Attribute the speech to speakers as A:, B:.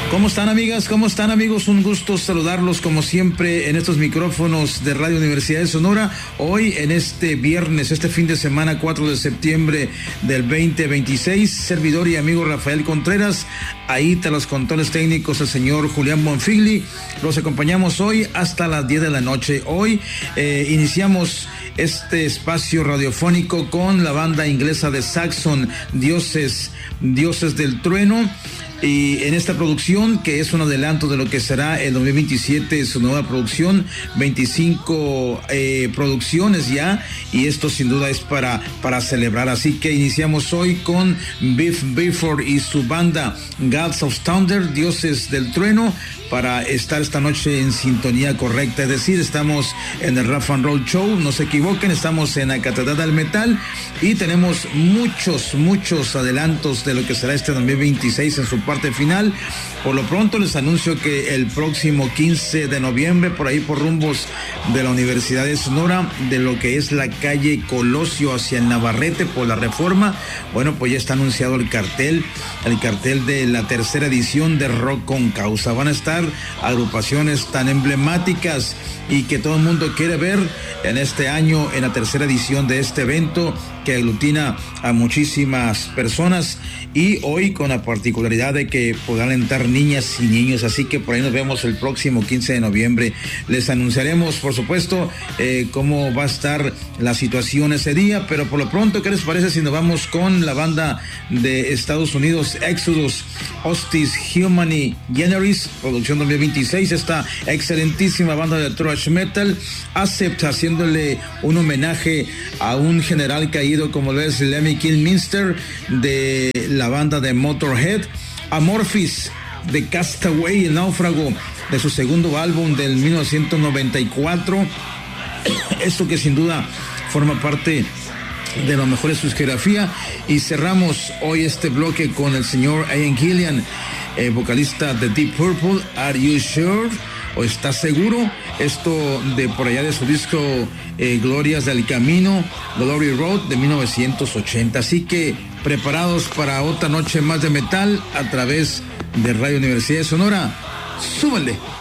A: ¿Cómo están, amigas? ¿Cómo están, amigos? Un gusto saludarlos como siempre en estos micrófonos de Radio Universidad de Sonora. Hoy en este viernes, este fin de semana 4 de septiembre del 2026, servidor y amigo Rafael Contreras, ahí tras los controles técnicos el señor Julián Bonfigli. Los acompañamos hoy hasta las 10 de la noche. Hoy iniciamos este espacio radiofónico con la banda inglesa de Saxon, Dioses del Trueno. Y en esta producción, que es un adelanto de lo que será el 2027, su nueva producción, 25 producciones ya, y esto sin duda es para celebrar. Así que iniciamos hoy con Biff Bifford y su banda Gods of Thunder, Dioses del Trueno, para estar esta noche en sintonía correcta. Es decir, estamos en el Rock and Roll Show, no se equivoquen, estamos en la Catedral del Metal y tenemos muchos adelantos de lo que será este 2026 en su parte final. Por lo pronto les anuncio que el próximo 15 de noviembre, por ahí por rumbos de la Universidad de Sonora, de lo que es la calle Colosio hacia el Navarrete por la Reforma, bueno, pues ya está anunciado el cartel de la tercera edición de Rock con Causa. Van a estar agrupaciones tan emblemáticas y que todo el mundo quiere ver en este año, en la tercera edición de este evento que aglutina a muchísimas personas, y hoy con la particularidad de que podrán entrar niñas y niños. Así que por ahí nos vemos el próximo 15 de noviembre. Les anunciaremos, por supuesto, cómo va a estar la situación ese día, pero por lo pronto, ¿qué les parece si nos vamos con la banda de Estados Unidos, Exodus, Hostis Humani Generis, producción 2026, esta excelentísima banda de thrash metal, Accept, haciéndole un homenaje a un general caído como lo es Lemmy Kilmister de la banda de Motorhead, Amorphis de Castaway, el náufrago, de su segundo álbum del 1994, esto que sin duda forma parte de lo mejor de su discografía. Y cerramos hoy este bloque con el señor Ian Gillan, vocalista de Deep Purple, Are You Sure? ¿O estás seguro? Esto de por allá de su disco Glorias del Camino, Glory Road, de 1980. Así que preparados para otra noche más de metal a través de Radio Universidad de Sonora. ¡Súbanle!